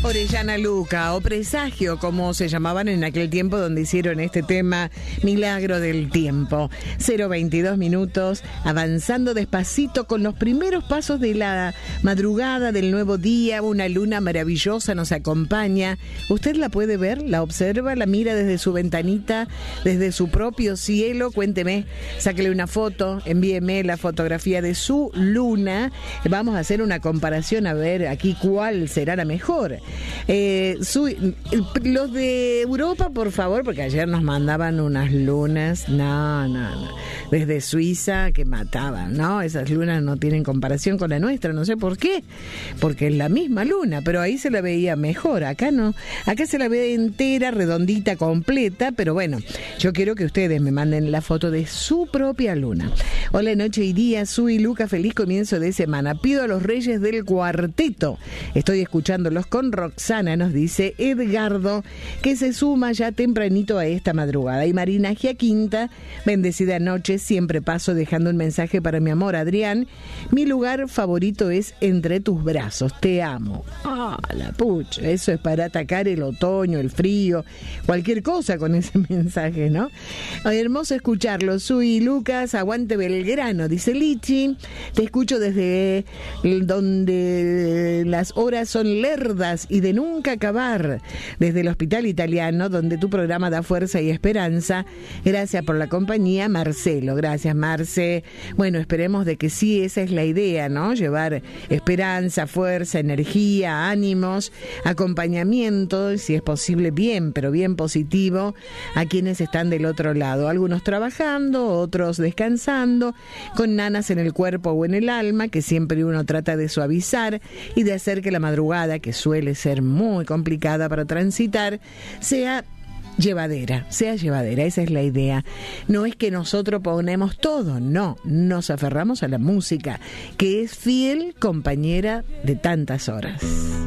Orellana Luca, o Presagio, como se llamaban en aquel tiempo donde hicieron este tema Milagro del Tiempo. 0:22 minutos, avanzando despacito con los primeros pasos de la madrugada del nuevo día. Una luna maravillosa nos acompaña. Usted la puede ver, la observa, la mira desde su ventanita, desde su propio cielo. Cuénteme, sáquele una foto, envíeme la fotografía de su luna. Vamos a hacer una comparación a ver aquí cuál será la mejor. Los de Europa, por favor, porque ayer nos mandaban unas lunas, no, desde Suiza que mataban, ¿no? Esas lunas no tienen comparación con la nuestra, no sé por qué, porque es la misma luna, pero ahí se la veía mejor, acá no, acá se la ve entera, redondita, completa, pero bueno, yo quiero que ustedes me manden la foto de su propia luna. Hola, noche y día, Su y Luca, feliz comienzo de semana. Pido a los Reyes del Cuarteto, estoy escuchándolos con Roxana, nos dice Edgardo, que se suma ya tempranito a esta madrugada. Y Marina Giaquinta, bendecida noche, siempre paso dejando un mensaje para mi amor Adrián. Mi lugar favorito es entre tus brazos, te amo. La pucha, eso es para atacar el otoño, el frío, cualquier cosa con ese mensaje, ¿no? Hermoso escucharlo. Sui Lucas, aguante Belgrano, dice Lichi. Te escucho desde donde las horas son lerdas y de nunca acabar, desde el Hospital Italiano, donde tu programa da fuerza y esperanza. Gracias por la compañía, Marcelo. Gracias, Marce. Bueno, esperemos de que sí, esa es la idea, ¿no? Llevar esperanza, fuerza, energía, ánimos, acompañamiento, si es posible bien, pero bien positivo, a quienes están del otro lado. Algunos trabajando, otros descansando, con nanas en el cuerpo o en el alma, que siempre uno trata de suavizar y de hacer que la madrugada, que suele ser muy complicada para transitar, sea llevadera, esa es la idea. No es que nosotros ponemos todo, no, nos aferramos a la música, que es fiel compañera de tantas horas.